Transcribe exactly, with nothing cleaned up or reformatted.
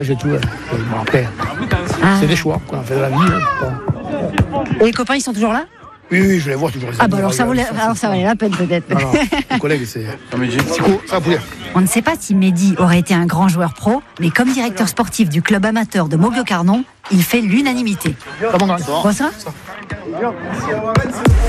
J'ai tout. Euh, bon, après, Ah. c'est des choix qu'on a fait de la vie. Hein, bon. Et les copains, ils sont toujours là? Oui, oui, je les vois toujours. Les Ah amis, bah alors ça, regarde, valait, alors ça valait la peine peut-être. Non, non, les collègues, c'est. C'est cool, ça va poulet. On ne sait pas si Mehdi aurait été un grand joueur pro, mais comme directeur sportif du club amateur de Moguio-Carnon, il fait l'unanimité. Ça va, mon grand. Bonsoir.